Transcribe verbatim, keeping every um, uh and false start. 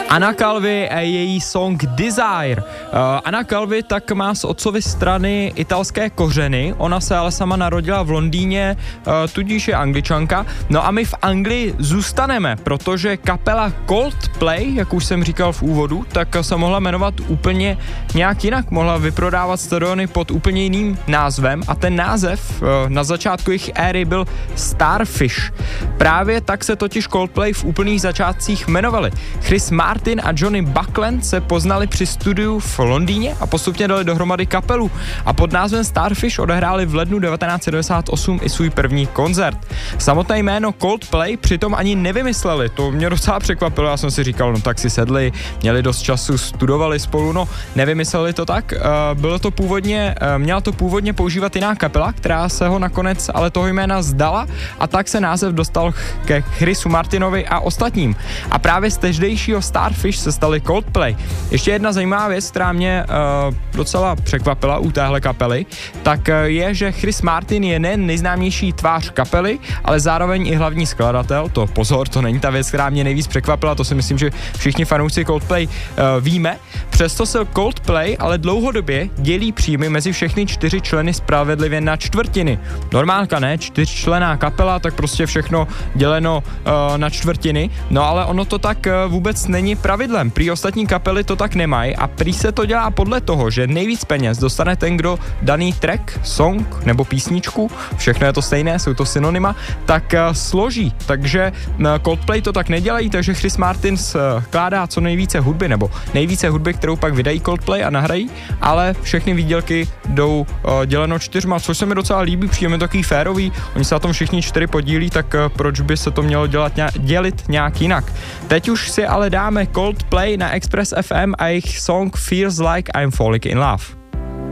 Anna Calvi a její song Desire. Uh, Anna Calvi tak má z otcovy strany italské kořeny, ona se ale sama narodila v Londýně, uh, tudíž je Angličanka. No a my v Anglii zůstaneme, protože kapela Coldplay, jak už jsem říkal v úvodu, tak se mohla jmenovat úplně nějak jinak, mohla vyprodávat stadiony pod úplně jiným názvem a ten název uh, na začátku jejich éry byl Starfish. Právě tak se totiž Coldplay v úplných začátcích jmenovali. Chris Martin a Johnny Buckland se poznali při studiu v Londýně a postupně dali dohromady kapelu a pod názvem Starfish odehráli v lednu devatenáct set devadesát osm i svůj první koncert. Samotné jméno Coldplay přitom ani nevymysleli, to mě docela překvapilo, já jsem si říkal, no tak si sedli, měli dost času, studovali spolu, no nevymysleli to tak, uh, bylo to původně, uh, měla to původně používat jiná kapela, která se ho nakonec ale toho jména zdala a tak se název dostal ke Chrisu Martinovi a ostatním. A právě z tehdejšího Starfish se stali Coldplay. Ještě jedna zajímavá věc, která mě uh, docela překvapila u téhle kapely, tak uh, je, že Chris Martin je nejen nejznámější tvář kapely, ale zároveň i hlavní skladatel. To pozor, to není ta věc, která mě nejvíc překvapila, to si myslím, že všichni fanoušci Coldplay uh, víme. Přesto se Coldplay ale dlouhodobě dělí příjmy mezi všechny čtyři členy spravedlivě na čtvrtiny. Normálka ne, čtyřčlenná kapela, tak prostě všechno děleno uh, na čtvrtiny, no ale ono to tak uh, vůbec není pravidlem. Prý ostatní kapely to tak nemají a prý se to dělá podle toho, že nejvíc peněz dostane ten, kdo daný track, song nebo písničku, všechno je to stejné, jsou to synonyma, tak uh, složí. Takže uh, Coldplay to tak nedělají, takže Chris Martin skládá co nejvíce hudby, nebo nejvíce hudby, kterou pak vydají Coldplay a nahrají, ale všechny výdělky jdou uh, děleno čtyřma, což se mi docela líbí, přijde mi takový férový, oni se na tom všichni čtyři podílí, tak uh, proč by se to mělo dělat nějak, dělit nějak jinak. Teď už si ale dáme Coldplay na Express F M a jejich song Feels Like I'm Falling in Love.